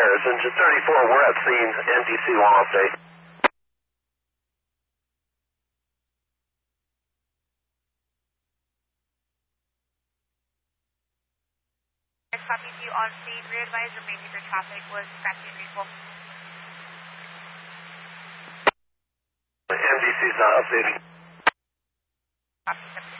repairs. Engine 34, we're at scene. NDC will update. Copy to you on scene. Re-advise remaining for traffic was scratching vehicle. NDC's not updating.